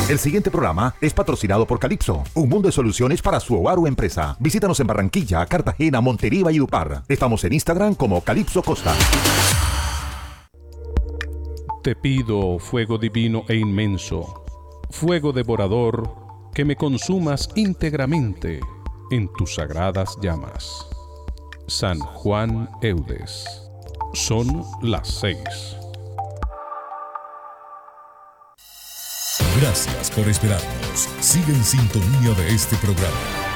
El siguiente programa es patrocinado por Calypso, un mundo de soluciones para su hogar o empresa. Visítanos en Barranquilla, Cartagena, Montería y Valledupar. Estamos en Instagram como Calypso Costa. Te pido, fuego divino e inmenso, fuego devorador, que me consumas íntegramente en tus sagradas llamas. San Juan Eudes. Son las 6. Gracias por esperarnos. Sigue en sintonía de este programa.